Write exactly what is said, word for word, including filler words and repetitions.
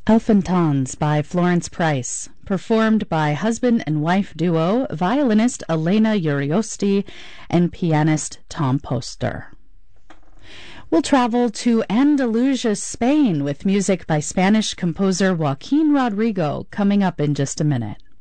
Elfantans by Florence Price, performed by husband and wife duo, violinist Elena Uriosti and pianist Tom Poster. We'll travel to Andalusia, Spain, with music by Spanish composer Joaquin Rodrigo coming up in just a minute.